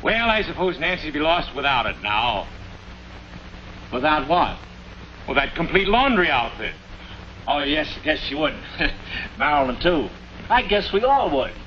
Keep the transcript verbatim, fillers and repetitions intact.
Well, I suppose Nancy'd be lost without it now. Without what? Well, that complete laundry outfit. Oh, yes, I guess you would. Marilyn, too. I guess we all would.